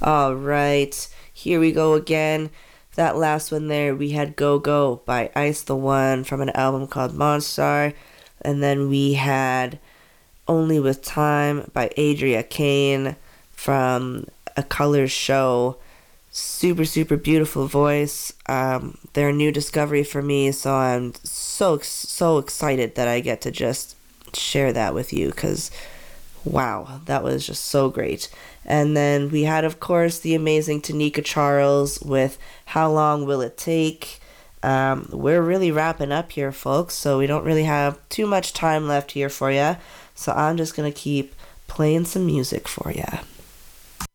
All right, here we go again. That last one there, we had Go Go by Ice the One from an album called Monstar. And then we had Only with Time by Adria Kane from A Colors Show. Super, super beautiful voice. They're a new discovery for me, so I'm so excited that I get to just share that with you because wow, that was just so great. And then we had, of course, the amazing Tanika Charles with How Long Will It Take? We're really wrapping up here, folks, so we don't really have too much time left here for you. So I'm just going to keep playing some music for you.